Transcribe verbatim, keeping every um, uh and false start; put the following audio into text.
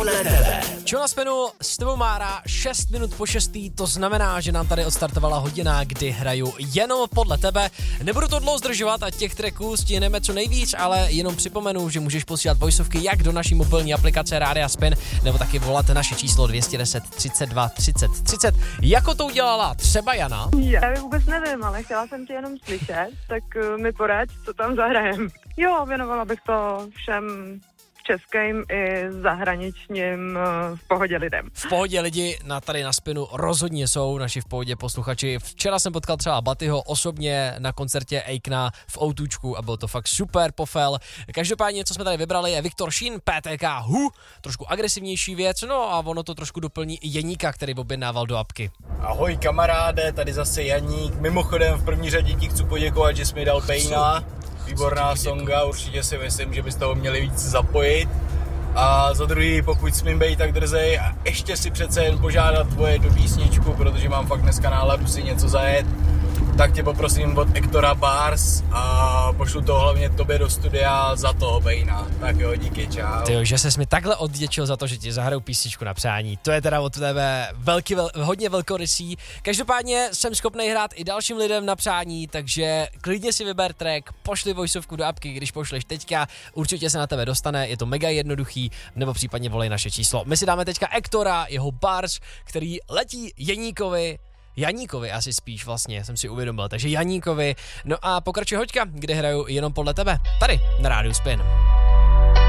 podle tebe. Čo na spinu, s tebou Mára, šest minut po šestý, to znamená, že nám tady odstartovala hodina, kdy hraju jenom podle tebe. Nebudu to dlouho zdržovat a těch tracků stihneme co nejvíc, ale jenom připomenu, že můžeš posílat voiceovky jak do naší mobilní aplikace Rádia Spin, nebo taky volat naše číslo dvě deset třicet dva třicet třicet. Jako to udělala třeba Jana? Já vůbec nevím, ale chtěla jsem tě jenom slyšet, tak uh, mi poraď, co tam zahrajem. Jo, věnovala bych to všem českým i zahraničním v pohodě lidem. V pohodě lidi na tady na Spinu rozhodně jsou naši v pohodě posluchači. Včera jsem potkal třeba Batyho osobně na koncertě Aikna v Outučku a byl to fakt super pofel. Každopádně, co jsme tady vybrali, je Viktor Šín, P T K Hu, trošku agresivnější věc, no a ono to trošku doplní i Jeníka, který objednával do apky. Ahoj kamaráde, tady zase Janík. Mimochodem v první řadě ti chci poděkovat, že jsi mi dal Paina. Výborná songa, určitě si myslím, že byste ho měli víc zapojit. A za druhý, pokud smím být tak drzej a ještě si přece jen požádat tvoje do písničku, protože mám fakt dneska náladu si něco zajet, tak tě poprosím od Ektora Bars a pošlu to hlavně tobě do studia za toho Bejna. Tak jo, díky, čau. Tyjo, že ses mi takhle odděčil za to, že ti zahraju písničku na přání. To je teda od tebe velký, vel, hodně velkorysý. Každopádně jsem schopný hrát i dalším lidem na přání, takže klidně si vyber track, pošli voiceovku do apky, když pošleš teďka, určitě se na tebe dostane, je to mega jednoduchý, nebo případně volej naše číslo. My si dáme teďka Ektora, jeho Bars, který letí Jeníkovi, Janíkovi asi spíš vlastně, jsem si uvědomil, takže Janíkovi. No a pokračuje hoďka, kde hraju jenom podle tebe, tady na Rádiu Spin.